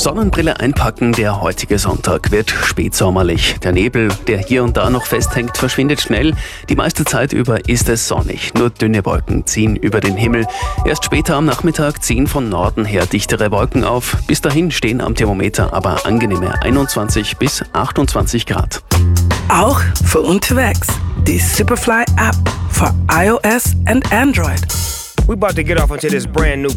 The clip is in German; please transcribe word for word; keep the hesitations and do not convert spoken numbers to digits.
Sonnenbrille einpacken, der heutige Sonntag wird spätsommerlich. Der Nebel, der hier und da noch festhängt, verschwindet schnell. Die meiste Zeit über ist es sonnig. Nur dünne Wolken ziehen über den Himmel. Erst später am Nachmittag ziehen von Norden her dichtere Wolken auf. Bis dahin stehen am Thermometer aber angenehme einundzwanzig bis achtundzwanzig Grad. Auch für unterwegs. Die Superfly App für iOS and Android. We about to get off into this brand new